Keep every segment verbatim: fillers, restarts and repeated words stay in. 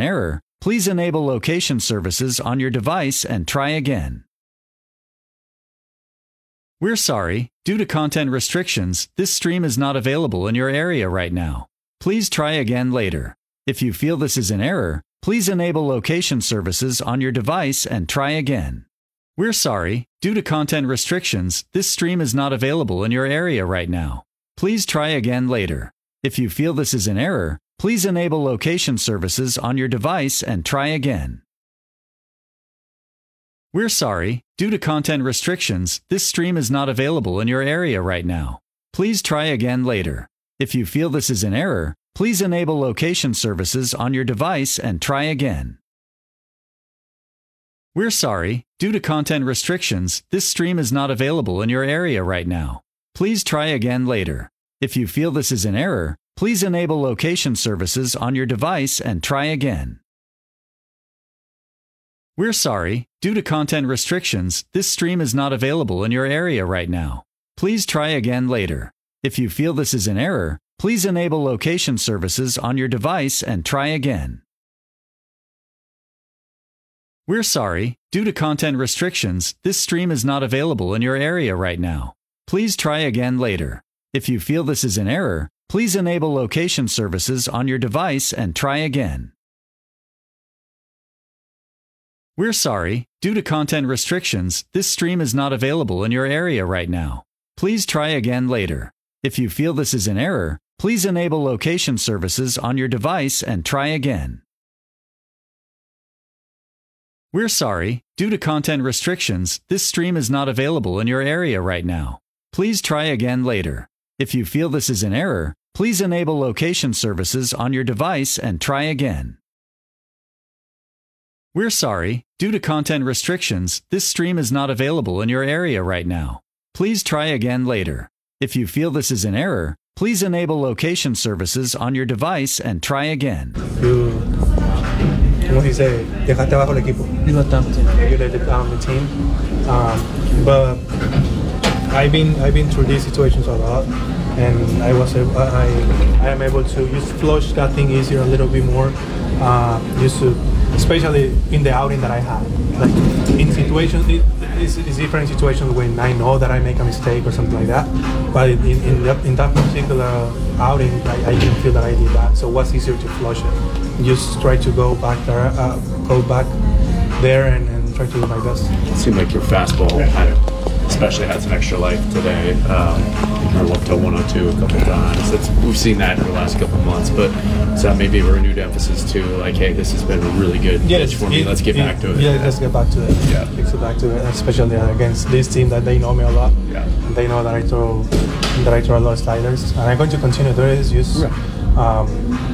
error, please enable location services on your device and try again. We're sorry, due to content restrictions, this stream is not available in your area right now. Please try again later. If you feel this is an error, please enable location services on your device and try again. We're sorry, due to content restrictions, this stream is not available in your area right now. Please try again later. If you feel this is an error, please enable location services on your device and try again. We're sorry, due to content restrictions, this stream is not available in your area right now. Please try again later. If you feel this is an error, please enable location services on your device and try again. We're sorry, due to content restrictions, this stream is not available in your area right now. Please try again later. If you feel this is an error, please enable location services on your device and try again. We're sorry, due to content restrictions, this stream is not available in your area right now. Please try again later. If you feel this is an error, please enable location services on your device and try again. We're sorry, due to content restrictions, this stream is not available in your area right now. Please try again later. If you feel this is an error, please enable location services on your device and try again. We're sorry, due to content restrictions, this stream is not available in your area right now. Please try again later. If you feel this is an error, please enable location services on your device and try again. We're sorry, due to content restrictions, this stream is not available in your area right now. Please try again later. If you feel this is an error, please enable location services on your device and try again. We're sorry, due to content restrictions, this stream is not available in your area right now. Please try again later. If you feel this is an error, please enable location services on your device and try again. You, ¿cómo dice? Dejaste abajo el equipo. You let down the team. You let down the team. Um, but I've been I've been through these situations a lot, and I was able, I I am able to use flush that thing easier a little bit more. Uh, used to, especially in the outing that I had. Like in situations, it, it's, it's different situations when I know that I make a mistake or something like that. But in in, that, in that particular outing, I, I didn't feel that I did that. So what's easier to flush it? Just try to go back there, uh, go back there, and, and try to do my best. It seemed like your fastball had, especially had some extra life today. Um, you were up to one oh two a couple times. That's, we've seen that in the last couple months, but is that maybe a renewed emphasis too? Like, hey, this has been a really good yeah, pitch for me. It, let's get it, back to it. Yeah, let's get back to it. Yeah, let's get back to it, especially against this team that they know me a lot. Yeah, they know that I throw that I throw a lot of sliders, and I'm going to continue doing this. Just um,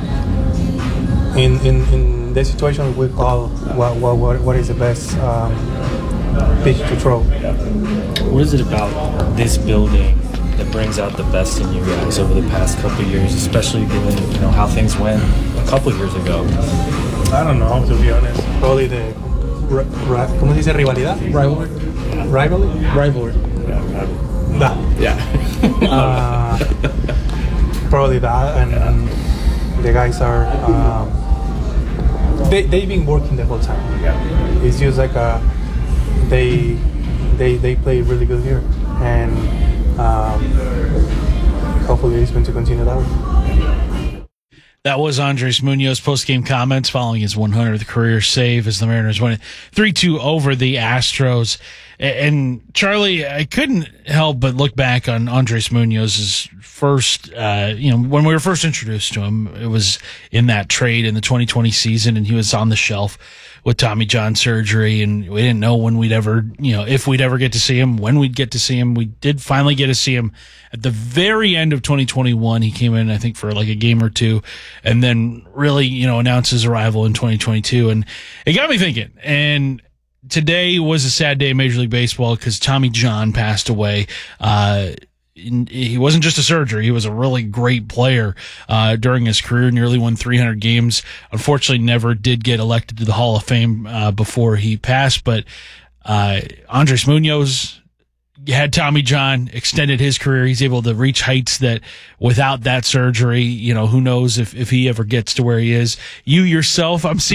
in in in the situation we call what what what is the best um, pitch to throw. What is it about this building that brings out the best in you guys over the past couple of years, especially given you know how things went a couple of years ago? I don't know, to be honest. Probably the ra- ra- ¿cómo se dice rivalidad? Rivalry. Rivalry. Rivalry. yeah, That. yeah. uh, probably that, and, and the guys are. Um, they they've been working the whole time. Yeah. It's just like a, they they they play really good here, and um, hopefully it's going to continue that way. That was Andres Munoz post-game comments following his one hundredth career save as the Mariners won it three two over the Astros. And Charlie, I couldn't help but look back on Andres Munoz's first, uh, you know, when we were first introduced to him, it was in that trade in the twenty twenty season, and he was on the shelf with Tommy John surgery, and we didn't know when we'd ever, you know, if we'd ever get to see him, when we'd get to see him. We did finally get to see him at the very end of twenty twenty-one. He came in, I think, for like a game or two, and then really, you know, announced his arrival in twenty twenty-two. And it got me thinking, and today was a sad day in Major League Baseball because Tommy John passed away. Uh, he wasn't just a surgery. He was a really great player uh, during his career, nearly won three hundred games. Unfortunately, never did get elected to the Hall of Fame uh, before he passed. But uh, Andres Munoz had Tommy John, extended his career. He's able to reach heights that without that surgery, you know, who knows if, if he ever gets to where he is. You yourself, I'm seeing